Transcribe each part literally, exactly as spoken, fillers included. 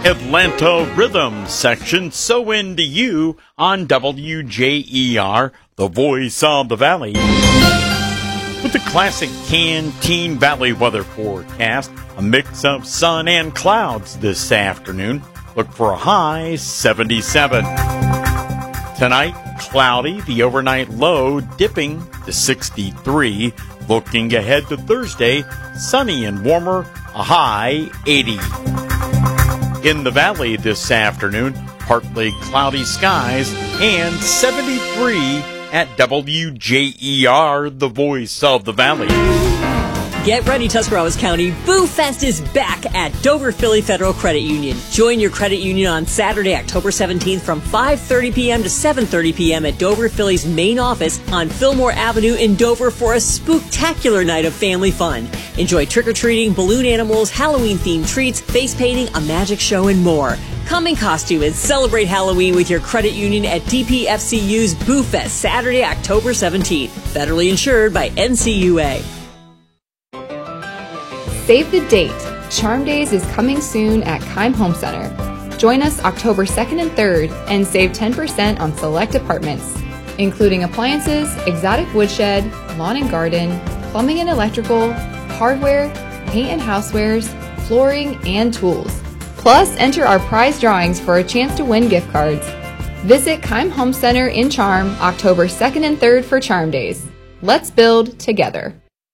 Atlanta Rhythm section, So Into You on W J E R, the voice of the Valley. With the classic Canteen Valley weather forecast, a mix of sun and clouds this afternoon. Look for a high seventy-seven. Tonight, cloudy, the overnight low dipping to sixty-three. Looking ahead to Thursday, sunny and warmer, a high eighty. In the valley this afternoon, partly cloudy skies and seventy-three at W J E R, the voice of the Valley. Get ready, Tuscarawas County. Boo Fest is back at Dover Philly Federal Credit Union. Join your credit union on Saturday, October seventeenth from five thirty p.m. to seven thirty p.m. at Dover Philly's main office on Fillmore Avenue in Dover for a spooktacular night of family fun. Enjoy trick-or-treating, balloon animals, Halloween-themed treats, face painting, a magic show, and more. Come in costume and celebrate Halloween with your credit union at D P F C U's Boo Fest, Saturday, October seventeenth. Federally insured by N C U A. Save the date. Charm Days is coming soon at Keim Home Center. Join us October second and third and save ten percent on select apartments, including appliances, exotic woodshed, lawn and garden, plumbing and electrical, hardware, paint and housewares, flooring, and tools. Plus, enter our prize drawings for a chance to win gift cards. Visit Keim Home Center in Charm October second and third for Charm Days. Let's build together.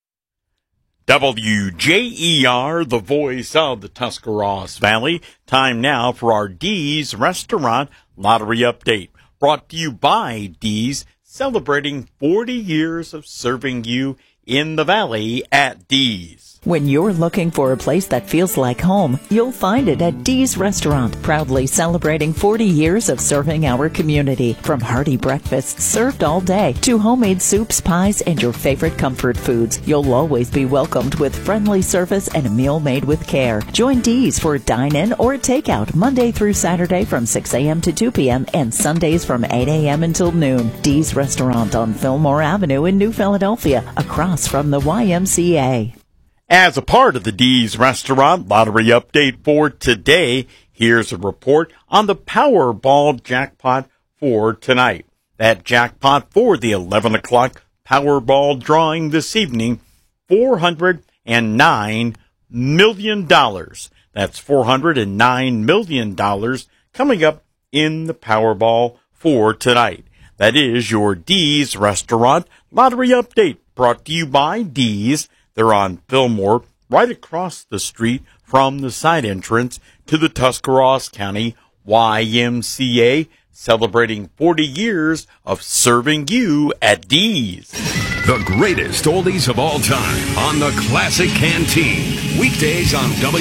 W J E R, the voice of the Tuscarawas Valley. Time now for our Dee's Restaurant Lottery Update. Brought to you by Dee's, celebrating forty years of serving you in the Valley at Dee's. When you're looking for a place that feels like home, you'll find it at Dee's Restaurant, proudly celebrating forty years of serving our community. From hearty breakfasts served all day to homemade soups, pies, and your favorite comfort foods, you'll always be welcomed with friendly service and a meal made with care. Join Dee's for dine-in or takeout Monday through Saturday from six a.m. to two p.m. and Sundays from eight a.m. until noon. Dee's Restaurant on Fillmore Avenue in New Philadelphia, across from the Y M C A. As a part of the Dee's Restaurant Lottery Update for today, here's a report on the Powerball jackpot for tonight. That jackpot for the eleven o'clock Powerball drawing this evening, four hundred nine million dollars. That's four hundred nine million dollars coming up in the Powerball for tonight. That is your Dee's Restaurant Lottery Update, brought to you by Dee's. They're on Fillmore, right across the street from the side entrance to the Tuscarawas County Y M C A, celebrating forty years of serving you at Dee's. The greatest oldies of all time on the Classic Canteen. Weekdays on W